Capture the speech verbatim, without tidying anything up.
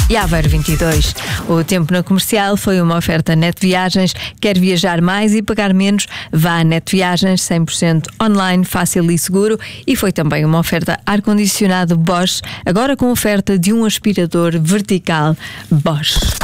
e Aveiro vinte e dois. O tempo na Comercial foi uma oferta Net Viagens. Quer viajar mais e pagar menos? Vá a Net Viagens, cem por cento online, fácil e seguro. E foi também uma oferta ar-condicionado Bosch, agora com oferta de um aspirador vertical Bosch.